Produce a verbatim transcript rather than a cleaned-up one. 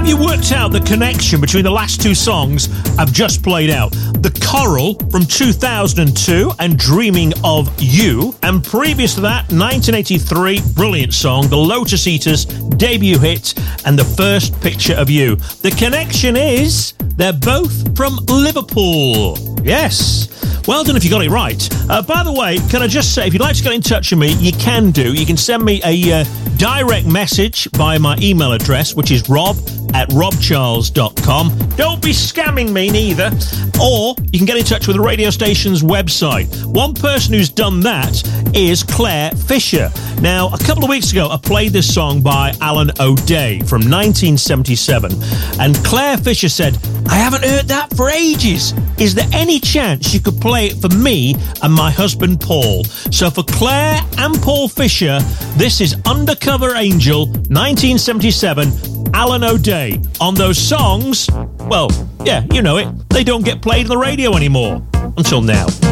Have you worked out the connection between the last two songs I've just played out? The Coral from two thousand two and Dreaming of You, and previous to that, nineteen eighty-three, brilliant song, The Lotus Eaters, debut hit, and The First Picture of You. The connection is they're both from Liverpool. Yes. Well done if you got it right. Uh, by the way, can I just say, if you'd like to get in touch with me, you can do. You can send me a uh, direct message via my email address, which is rob at rob charles dot com. Don't be scamming me neither. Or you can get in touch with the radio station's website. One person who's done that is Claire Fisher. Now, a couple of weeks ago, I played this song by Alan O'Day from nineteen seventy-seven. And Claire Fisher said, I haven't heard that for ages. Is there any chance you could play it for me and my husband Paul? So for Claire and Paul Fisher, this is Undercover Angel, nineteen seventy-seven, Alan O'Day. On those songs, well, yeah, you know it, they don't get played on the radio anymore. Until now.